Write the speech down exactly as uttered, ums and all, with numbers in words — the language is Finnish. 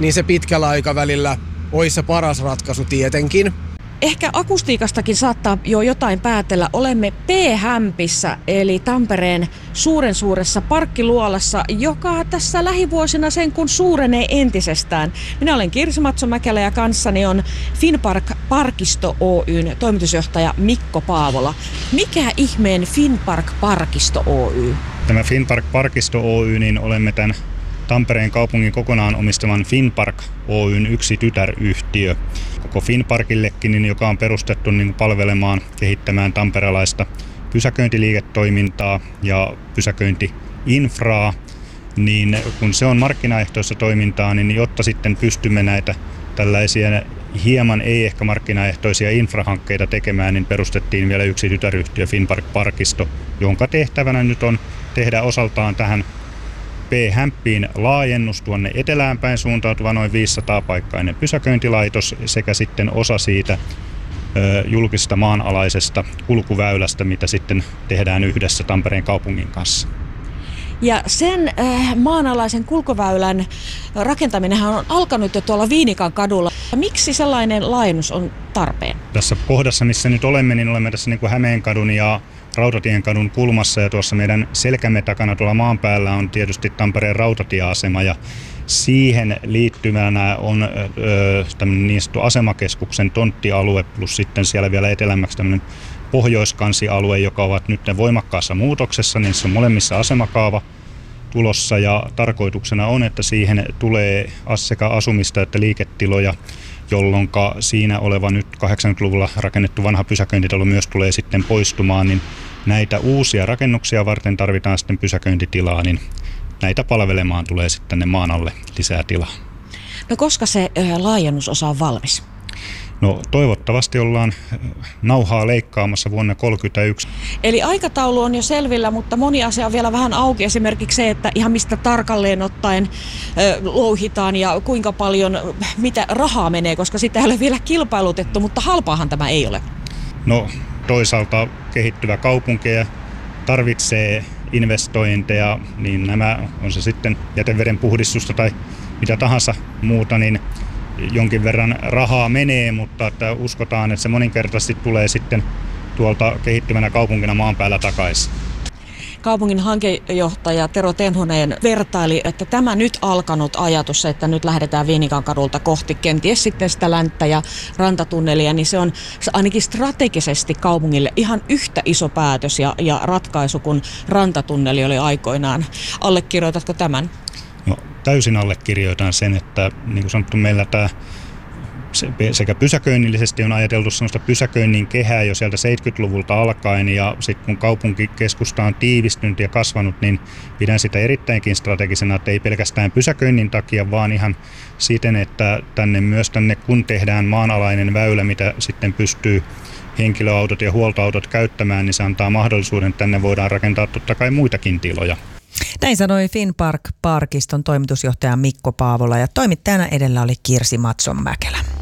niin se pitkällä aikavälillä olisi se paras ratkaisu tietenkin. Ehkä akustiikastakin saattaa jo jotain päätellä. Olemme P-Hämpissä, eli Tampereen suuren suuressa parkkiluolassa, joka tässä lähivuosina sen kun suurenee entisestään. Minä olen Kirsi Matso-Mäkelä ja kanssani on Finnpark Parkisto Oyn toimitusjohtaja Mikko Paavola. Mikä ihmeen Finnpark Parkisto Oy? Tämä Finnpark Parkisto Oy, niin olemme tämän Tampereen kaupungin kokonaan omistaman Finnpark Oyn yksi tytäryhtiö. Koko Finnparkillekin, niin joka on perustettu niin palvelemaan, kehittämään tamperelaista pysäköintiliiketoimintaa ja pysäköintiinfraa, niin kun se on markkinaehtoista toimintaa, niin jotta sitten pystymme näitä tällaisia hieman ei ehkä markkinaehtoisia infrahankkeita tekemään, niin perustettiin vielä yksi tytäryhtiö Finnpark Parkisto, jonka tehtävänä nyt on tehdä osaltaan tähän P-Hämppiin laajennus tuonne eteläänpäin suuntautuva noin viisisataa paikkainen pysäköintilaitos sekä sitten osa siitä ö, julkisesta maanalaisesta kulkuväylästä, mitä sitten tehdään yhdessä Tampereen kaupungin kanssa. Ja sen äh, maanalaisen kulkuväylän rakentaminenhan on alkanut jo tuolla Viinikan kadulla. Miksi sellainen laajennus on tarpeen? Tässä kohdassa, missä nyt olemme, niin olemme tässä niin kuin Hämeenkadun ja Rautatiekadun kulmassa, ja tuossa meidän selkämme takana tuolla maan päällä on tietysti Tampereen rautatieasema, ja siihen liittymänä on öö, tämmöinen niin sanottu asemakeskuksen tonttialue plus sitten siellä vielä etelämmäksi tämmöinen pohjoiskansialue, joka ovat nyt voimakkaassa muutoksessa, niin se on molemmissa asemakaava tulossa, ja tarkoituksena on, että siihen tulee sekä asumista että liiketiloja, jolloin siinä oleva nyt kahdeksankymmentäluvulla rakennettu vanha pysäköintitalo myös tulee sitten poistumaan, niin näitä uusia rakennuksia varten tarvitaan sitten pysäköintitilaa, niin näitä palvelemaan tulee sitten tänne maan alle lisää tilaa. No koska se laajennusosa on valmis? No toivottavasti ollaan nauhaa leikkaamassa vuonna kolmekymmentäyksi. Eli aikataulu on jo selvillä, mutta moni asia on vielä vähän auki. Esimerkiksi se, että ihan mistä tarkalleen ottaen ö, louhitaan ja kuinka paljon, mitä rahaa menee, koska sitä ei ole vielä kilpailutettu, mutta halpaahan tämä ei ole. No toisaalta kehittyvä kaupunki tarvitsee investointeja, niin nämä on se sitten jäteveden puhdistusta tai mitä tahansa muuta, niin jonkin verran rahaa menee, mutta että uskotaan, että se moninkertaisesti tulee sitten tuolta kehittyvänä kaupunkina maan päällä takaisin. Kaupungin hankejohtaja Tero Tenhonen vertaili, että tämä nyt alkanut ajatus, että nyt lähdetään Viinikan kadulta kohti kenties sitten sitä länttä ja rantatunnelia, niin se on ainakin strategisesti kaupungille ihan yhtä iso päätös ja, ja ratkaisu kuin rantatunneli oli aikoinaan. Allekirjoitatko tämän? No, täysin allekirjoitan sen, että niin kuin sanottu, meillä tämä sekä pysäköinnillisesti on ajateltu sellaista pysäköinnin kehää jo sieltä seitsemänkymmentäluvulta alkaen, ja sitten kun kaupunkikeskusta on tiivistynyt ja kasvanut, niin pidän sitä erittäinkin strategisena, että ei pelkästään pysäköinnin takia, vaan ihan siten, että tänne myös tänne kun tehdään maanalainen väylä, mitä sitten pystyy henkilöautot ja huoltoautot käyttämään, niin se antaa mahdollisuuden, että tänne voidaan rakentaa totta kai muitakin tiloja. Näin sanoi Finnpark Parkiston toimitusjohtaja Mikko Paavola, ja toimittajana edellä oli Kirsi Matson-Mäkelä.